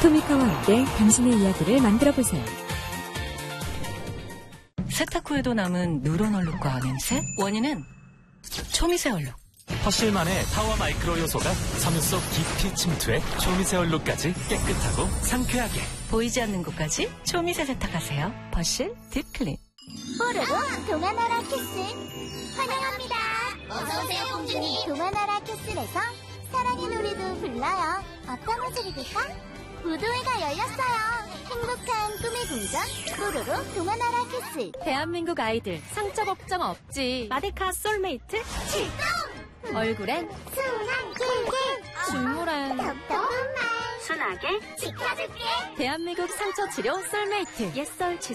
토미카와 함께 당신의 이야기를 만들어보세요. 세탁 후에도 남은 누런 얼룩과 냄새? 원인은 초미세 얼룩. 퍼실만의 타워 마이크로 요소가 섬유 속 깊이 침투해 초미세 얼룩까지 깨끗하고 상쾌하게. 보이지 않는 곳까지 초미세 세탁하세요. 퍼실 딥클린. 뽀로로 동화나라 캐슬 환영합니다. 어서오세요 공주님. 동화나라 캐슬에서 사랑의 노래도 불러요. 어떤 모습이 될까? 무도회가 열렸어요. 행복한 꿈의 궁전 뽀로로 동화나라 캐슬. 대한민국 아이들 상처 걱정 없지. 마데카 솔메이트 출동! 얼굴엔 순한 꿀꿀 중물엔 덕덕한 말 순하게 지켜줄게. 대한민국 상처 치료 솔메이트 옛설